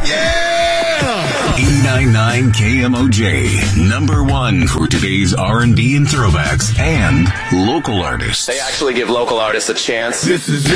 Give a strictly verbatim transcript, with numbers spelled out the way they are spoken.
Yeah! E ninety-nine K M O J, number one for today's R and B and throwbacks and local artists. They actually give local artists a chance. This is